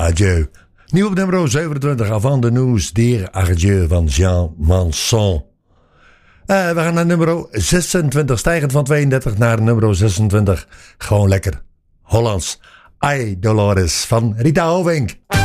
Adieu. Nieuw op nummer 27, Avant de nous dire adieu van Jean Manson. We gaan naar nummer 26, stijgend van 32 naar nummer 26. Gewoon lekker Hollands. Ay Dolores van Rita Hovink.